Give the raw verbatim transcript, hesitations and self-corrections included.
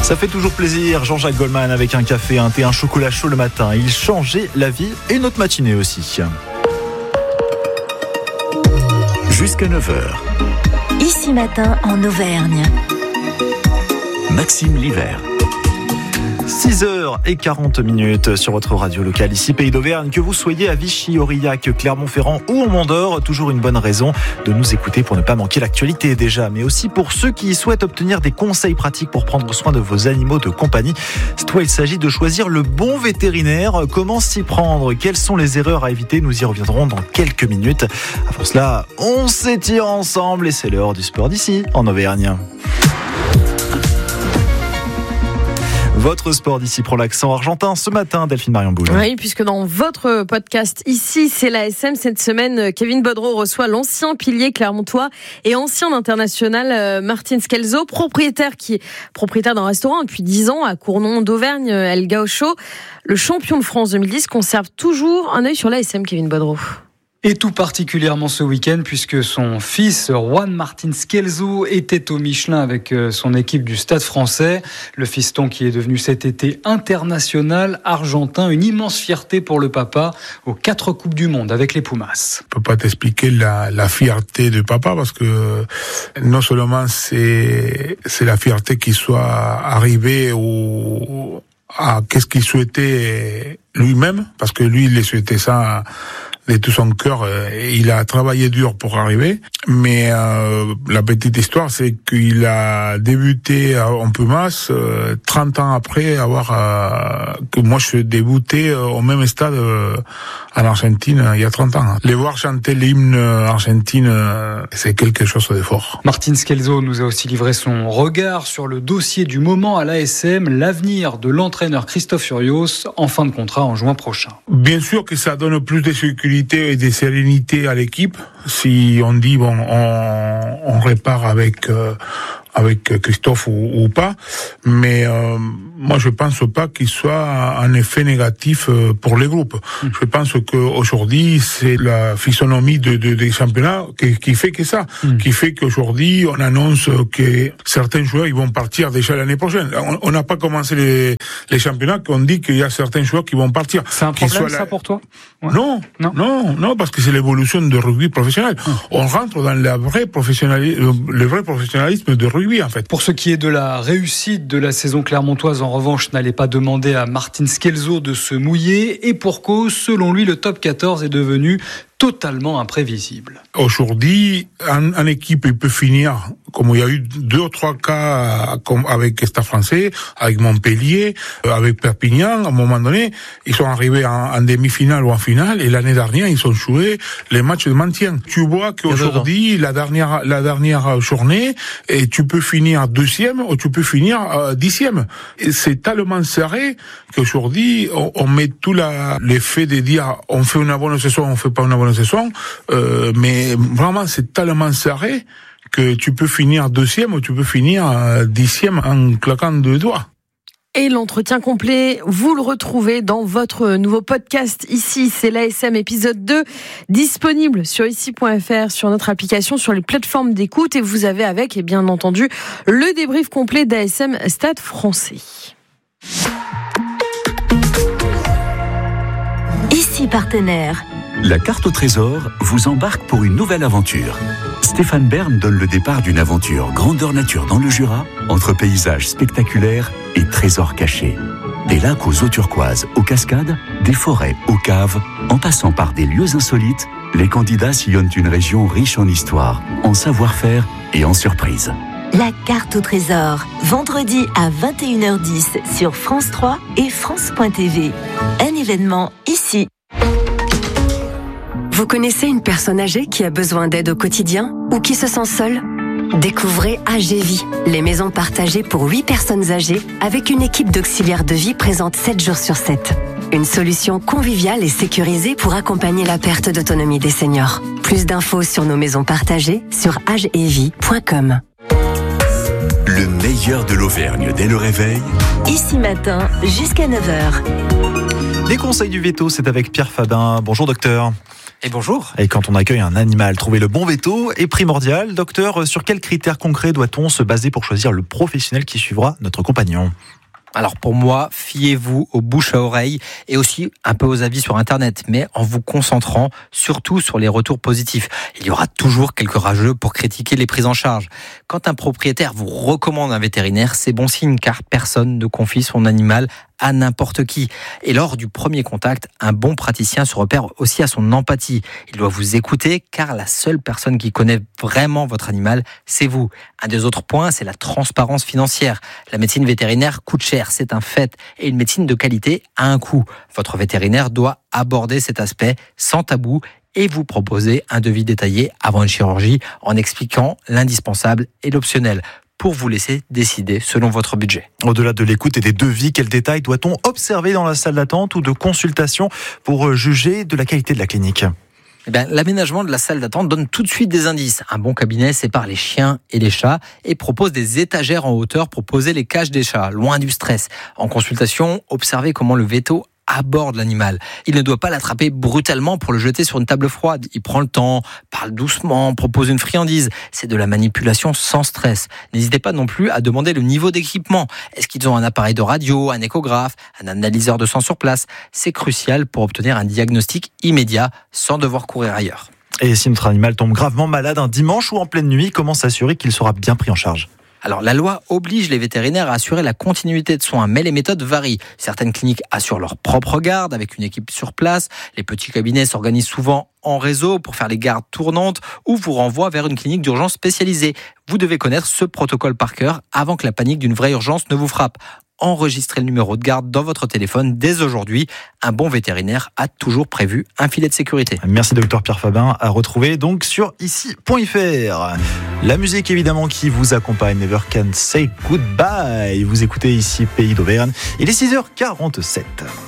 Ça fait toujours plaisir. Jean-Jacques Goldman avec un café, un thé, un chocolat chaud le matin. Il changeait la vie et notre matinée aussi. Jusqu'à neuf heures. Ici matin en Auvergne. Maxime Livert. six heures quarante minutes sur votre radio locale, ici Pays d'Auvergne. Que vous soyez à Vichy, Aurillac, Clermont-Ferrand ou au Mont-d'Or, toujours une bonne raison de nous écouter pour ne pas manquer l'actualité déjà, mais aussi pour ceux qui souhaitent obtenir des conseils pratiques pour prendre soin de vos animaux de compagnie. Cette fois, il s'agit de choisir le bon vétérinaire. Comment s'y prendre? Quelles sont les erreurs à éviter? Nous y reviendrons dans quelques minutes. Avant cela, on s'étire ensemble et c'est l'heure du sport d'ici en Auvergne. Votre sport d'ici prend l'accent argentin ce matin, Delphine Marion Boule. Oui, puisque dans votre podcast ici, c'est l'A S M. Cette semaine, Kevin Bodreau reçoit l'ancien pilier clermontois et ancien international Martin Scelzo, propriétaire qui est propriétaire d'un restaurant depuis dix ans à Cournon d'Auvergne, El Gaucho. Le champion de France deux mille dix conserve toujours un œil sur l'A S M, Kevin Bodreau. Et tout particulièrement ce week-end, puisque son fils, Juan Martin Scelzo, était au Michelin avec son équipe du Stade français. Le fiston qui est devenu cet été international argentin. Une immense fierté pour le papa aux quatre Coupes du Monde avec les Pumas. Je peux pas t'expliquer la, la fierté de papa parce que non seulement c'est, c'est la fierté qu'il soit arrivé au, à qu'est-ce qu'il souhaitait lui-même, parce que lui, il les souhaitait ça de tout son cœur, il a travaillé dur pour arriver, mais euh, la petite histoire, c'est qu'il a débuté en Pumas euh, trente ans après avoir euh, que moi je suis débuté au même stade euh, en Argentine il y a trente ans. Les voir chanter l'hymne argentine, euh, c'est quelque chose de fort. Martin Scelzo nous a aussi livré son regard sur le dossier du moment à l'A S M, l'avenir de l'entraîneur Christophe Furios en fin de contrat en juin prochain. Bien sûr que ça donne plus de sécurité et de sérénité à l'équipe si on dit bon on, on répare avec euh, avec Christophe ou, ou pas, mais euh, moi je pense pas qu'il soit un effet négatif pour les groupes. Mmh. Je pense qu'aujourd'hui c'est la physionomie de, de, des championnats qui, qui fait que ça, mmh. qui fait qu'aujourd'hui on annonce que certains joueurs ils vont partir déjà l'année prochaine. On n'a pas commencé les, les championnats qu'on dit qu'il y a certains joueurs qui vont partir. C'est un problème ça la... pour toi? Ouais. Non, non, non, non, parce que c'est l'évolution de rugby professionnel. Mmh. On rentre dans la vraie professionnalisme, le vrai professionnalisme de rugby. En fait. Pour ce qui est de la réussite de la saison clermontoise, en revanche, n'allez pas demander à Martin Scelzo de se mouiller. Et pour cause, selon lui, le top quatorze est devenu totalement imprévisible. Aujourd'hui, en, en équipe, il peut finir, comme il y a eu deux ou trois cas comme avec Stade français, avec Montpellier, avec Perpignan, à un moment donné, ils sont arrivés en, en demi-finale ou en finale, et l'année dernière, ils ont joué les matchs de maintien. Tu vois qu'aujourd'hui, la dernière, la dernière journée, et tu peux finir deuxième ou tu peux finir euh, dixième. Et c'est tellement serré qu'aujourd'hui, on, on met tout la, l'effet de dire, on fait une bonne saison, on fait pas une bonne saison, euh, mais vraiment c'est tellement serré que tu peux finir deuxième ou tu peux finir dixième en claquant deux doigts. Et l'entretien complet, vous le retrouvez dans votre nouveau podcast ici, c'est l'A S M épisode deux, disponible sur ici point f r, sur notre application, sur les plateformes d'écoute, et vous avez avec, et bien entendu, le débrief complet d'A S M Stade français. Ici partenaire. La carte au trésor vous embarque pour une nouvelle aventure. Stéphane Bern donne le départ d'une aventure grandeur nature dans le Jura, entre paysages spectaculaires et trésors cachés. Des lacs aux eaux turquoises, aux cascades, des forêts aux caves, en passant par des lieux insolites, les candidats sillonnent une région riche en histoire, en savoir-faire et en surprises. La carte au trésor, vendredi à vingt et une heures dix sur France trois et France point t v. Un événement ici. Vous connaissez une personne âgée qui a besoin d'aide au quotidien ou qui se sent seule? Découvrez A G Vie, les maisons partagées pour huit personnes âgées avec une équipe d'auxiliaires de vie présente sept jours sur sept. Une solution conviviale et sécurisée pour accompagner la perte d'autonomie des seniors. Plus d'infos sur nos maisons partagées sur age et vie point com. Le meilleur de l'Auvergne dès le réveil. Ici matin, jusqu'à neuf heures. Les conseils du veto, c'est avec Pierre Fabin. Bonjour docteur. Et bonjour. Et quand on accueille un animal, trouver le bon veto est primordial. Docteur, sur quels critères concrets doit-on se baser pour choisir le professionnel qui suivra notre compagnon ? Alors pour moi, fiez-vous aux bouches à oreille et aussi un peu aux avis sur Internet, mais en vous concentrant surtout sur les retours positifs. Il y aura toujours quelques rageux pour critiquer les prises en charge. Quand un propriétaire vous recommande un vétérinaire, c'est bon signe car personne ne confie son animal à n'importe qui. Et lors du premier contact, un bon praticien se repère aussi à son empathie. Il doit vous écouter car la seule personne qui connaît vraiment votre animal, c'est vous. Un des autres points, c'est la transparence financière. La médecine vétérinaire coûte cher, c'est un fait. Et une médecine de qualité a un coût. Votre vétérinaire doit aborder cet aspect sans tabou et vous proposer un devis détaillé avant une chirurgie en expliquant l'indispensable et l'optionnel, pour vous laisser décider selon votre budget. Au-delà de l'écoute et des devis, quels détails doit-on observer dans la salle d'attente ou de consultation pour juger de la qualité de la clinique ? Eh bien, l'aménagement de la salle d'attente donne tout de suite des indices. Un bon cabinet sépare les chiens et les chats et propose des étagères en hauteur pour poser les cages des chats, loin du stress. En consultation, observez comment le véto aborde l'animal. Il ne doit pas l'attraper brutalement pour le jeter sur une table froide. Il prend le temps, parle doucement, propose une friandise. C'est de la manipulation sans stress. N'hésitez pas non plus à demander le niveau d'équipement. Est-ce qu'ils ont un appareil de radio, un échographe, un analyseur de sang sur place ? C'est crucial pour obtenir un diagnostic immédiat sans devoir courir ailleurs. Et si notre animal tombe gravement malade un dimanche ou en pleine nuit, comment s'assurer qu'il sera bien pris en charge ? Alors, la loi oblige les vétérinaires à assurer la continuité de soins, mais les méthodes varient. Certaines cliniques assurent leur propre garde avec une équipe sur place. Les petits cabinets s'organisent souvent en réseau pour faire les gardes tournantes ou vous renvoient vers une clinique d'urgence spécialisée. Vous devez connaître ce protocole par cœur avant que la panique d'une vraie urgence ne vous frappe. Enregistrez le numéro de garde dans votre téléphone dès aujourd'hui. Un bon vétérinaire a toujours prévu un filet de sécurité. Merci docteur Pierre Fabin, à retrouver donc sur ici point f r. La musique évidemment qui vous accompagne, Never Can Say Goodbye. Vous écoutez ici Pays d'Auvergne. Il est six heures quarante-sept.